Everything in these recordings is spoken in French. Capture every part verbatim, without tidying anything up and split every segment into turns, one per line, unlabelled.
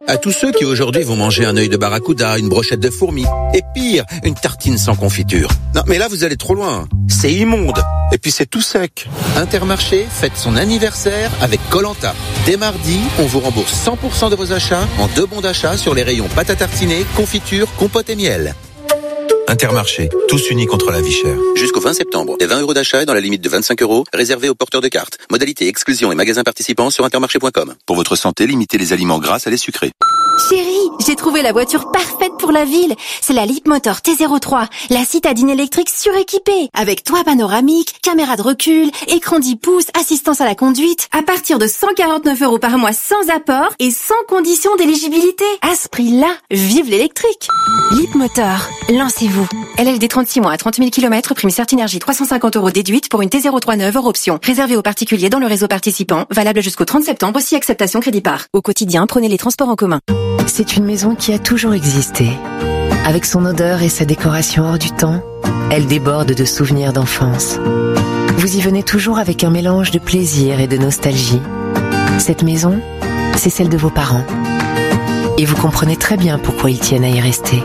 À tous ceux qui aujourd'hui vont manger un œil de barracuda, une brochette de fourmis, et pire, une tartine sans confiture. Non, mais là vous allez trop loin. C'est immonde. Et puis c'est tout sec. Intermarché fête son anniversaire avec Koh-Lanta. Dès mardi, on vous rembourse cent pour cent de vos achats en deux bons d'achat sur les rayons pâte à tartiner, confiture, compote et miel. Intermarché, tous unis contre la vie chère. Jusqu'au vingt septembre, des vingt euros d'achat et dans la limite de vingt-cinq euros, réservés aux porteurs de cartes. Modalité, exclusion et magasins participants sur intermarché point com. Pour votre santé, limitez les aliments gras à les sucrés.
Chérie, j'ai trouvé la voiture parfaite pour la ville. C'est la Leapmotor T zéro trois, la citadine électrique suréquipée. Avec toit panoramique, caméra de recul, écran dix pouces, assistance à la conduite. À partir de cent quarante-neuf euros par mois sans apport et sans condition d'éligibilité. À ce prix-là, vive l'électrique. Leapmotor, lancez-vous. L L D trente-six mois à trente mille kilomètres, prime Certinergie trois cent cinquante euros déduite pour une T zéro trois neuve hors option. Réservé aux particuliers dans le réseau participant, valable jusqu'au trente septembre, si acceptation crédit par. Au quotidien, prenez les transports en commun.
C'est une maison qui a toujours existé. Avec son odeur et sa décoration hors du temps, elle déborde de souvenirs d'enfance. Vous y venez toujours avec un mélange de plaisir et de nostalgie. Cette maison, c'est celle de vos parents. Et vous comprenez très bien pourquoi ils tiennent à y rester.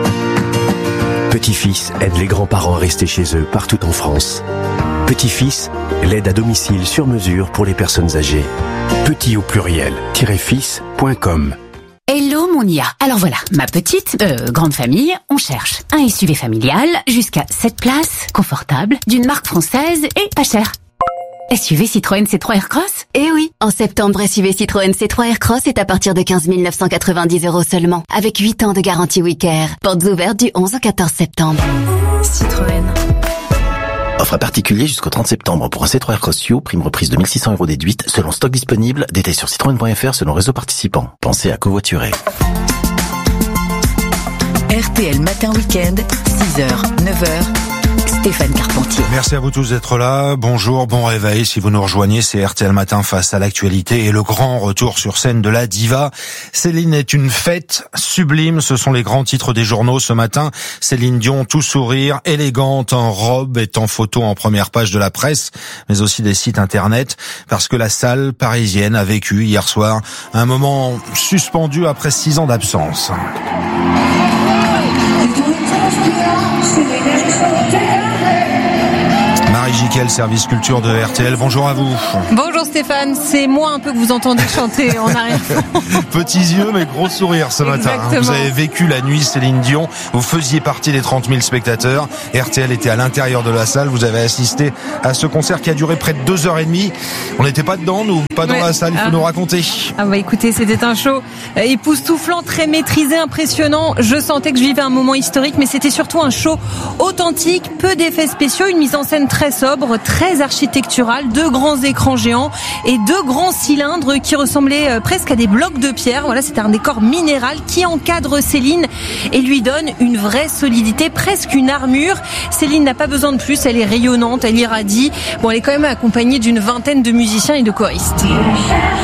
Petit-Fils aide les grands-parents à rester chez eux partout en France. Petit-Fils, l'aide à domicile sur mesure pour les personnes âgées. Petit au pluriel, fils point com.
Hello mon I A. Alors voilà, ma petite, euh, grande famille, on cherche un S U V familial jusqu'à sept places, confortable, d'une marque française et pas cher. S U V Citroën C trois Aircross ?
Eh oui, en septembre, S U V Citroën C trois Aircross est à partir de quinze mille neuf cent quatre-vingt-dix euros seulement, avec huit ans de garantie Wicker. Portes ouvertes du onze au quatorze septembre.
Citroën.
Offre à particulier jusqu'au trente septembre pour un C trois Aircross U, prime reprise de mille six cents euros déduite, selon stock disponible, détail sur citroën point f r selon réseau participant. Pensez à covoiturer.
R T L Matin Week-end, six heures, neuf heures. Stéphane Carpentier.
Merci à vous tous d'être là. Bonjour, bon réveil. Si vous nous rejoignez, c'est R T L Matin face à l'actualité et le grand retour sur scène de la diva. Céline est une fête sublime. Ce sont les grands titres des journaux ce matin. Céline Dion, tout sourire, élégante en robe, est en photo en première page de la presse, mais aussi des sites internet, parce que la salle parisienne a vécu hier soir un moment suspendu après six ans d'absence. Marie Jiquel, service culture de R T L, bonjour à vous.
Bonjour Stéphane, c'est moi un peu que vous entendez chanter en arrière-fond.
Petits yeux mais gros sourire ce matin.
Exactement.
Vous avez vécu la nuit Céline Dion, vous faisiez partie des trente mille spectateurs, R T L était à l'intérieur de la salle, vous avez assisté à ce concert qui a duré près de deux heures et demie. On n'était pas dedans nous, pas dans ouais. la salle, il faut ah. nous raconter.
Ah bah écoutez, c'était un show époustouflant, très maîtrisé, impressionnant. Je sentais que je vivais un moment historique, mais c'était surtout un show authentique, peu d'effets spéciaux, une mise en scène très sobre, très architectural, deux grands écrans géants et deux grands cylindres qui ressemblaient presque à des blocs de pierre. Voilà, c'était un décor minéral qui encadre Céline et lui donne une vraie solidité, presque une armure. Céline n'a pas besoin de plus, elle est rayonnante, elle irradie. Bon, elle est quand même accompagnée d'une vingtaine de musiciens et de choristes.